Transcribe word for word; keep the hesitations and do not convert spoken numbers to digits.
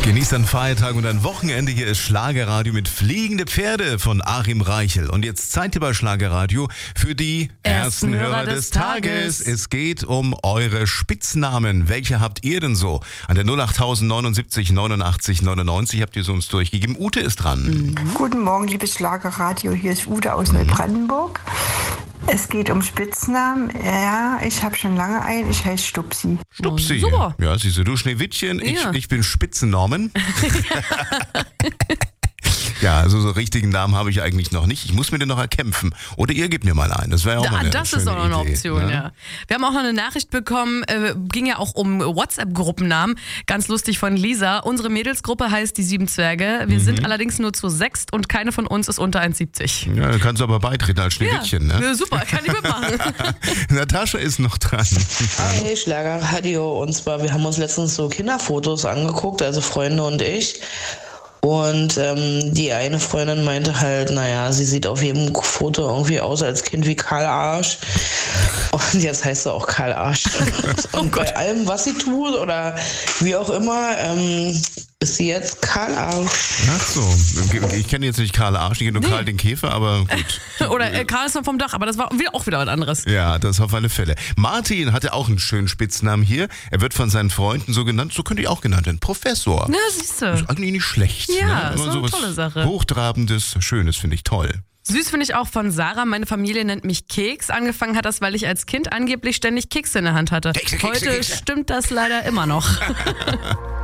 Genießt einen Feiertag und ein Wochenende. Hier ist Schlagerradio mit Fliegende Pferde von Achim Reichel. Und jetzt Zeit hier bei Schlagerradio für die ersten, ersten Hörer, Hörer des Tages. Tages. Es geht um eure Spitznamen. Welche habt ihr denn so? An der null acht neunundsiebzig neunundachtzig neunundneunzig habt ihr so uns durchgegeben. Ute ist dran. Mhm. Guten Morgen, liebes Schlagerradio. Hier ist Ute aus mhm. Neubrandenburg. Es geht um Spitznamen. Ja, ich habe schon lange einen. Ich heiße Stupsi. Stupsi. Oh, super. Ja, siehst du, du Schneewittchen. Ich, Ja. ich bin Spitzennorman. Ja, also so richtigen Namen habe ich eigentlich noch nicht. Ich muss mir den noch erkämpfen. Oder ihr gebt mir mal einen. Das wäre auch Da, mal eine das schöne ist auch noch eine Idee, Option, ne? ja. Wir haben auch noch eine Nachricht bekommen, äh, ging ja auch um WhatsApp-Gruppennamen. Ganz lustig von Lisa. Unsere Mädelsgruppe heißt die Sieben Zwerge. Wir mhm. sind allerdings nur zu sechst und keine von uns ist unter eins siebzig. Ja, dann kannst du aber beitreten als Schneewittchen, ja, ne? Super, kann ich mitmachen. Natascha ist noch dran. Hey, Schlagerradio. Und zwar, wir haben uns letztens so Kinderfotos angeguckt, also Freunde und ich. Und ähm, die eine Freundin meinte halt, naja, sie sieht auf jedem Foto irgendwie aus als Kind wie Karl Arsch. Und jetzt heißt sie auch Karl Arsch. Und bei allem, was sie tut oder wie auch immer, ähm, ist sie jetzt Karl Arsch. Ach so, ich kenne jetzt nicht Karl Arsch, ich kenne nur nee. Karl den Käfer, aber gut. Oder äh, Karl ist noch vom Dach, aber das war wieder, auch wieder was anderes. Ja, das auf alle Fälle. Martin hatte auch einen schönen Spitznamen hier. Er wird von seinen Freunden so genannt, so könnte ich auch genannt werden, Professor. Ja, siehst du. Ist eigentlich nicht schlecht. Ja, ne? ist so eine tolle Sache. Hochtrabendes, Schönes, finde ich toll. Süß finde ich auch von Sarah. Meine Familie nennt mich Keks. Angefangen hat das, weil ich als Kind angeblich ständig Kekse in der Hand hatte. Kekse, Kekse, Heute Kekse. stimmt das leider immer noch.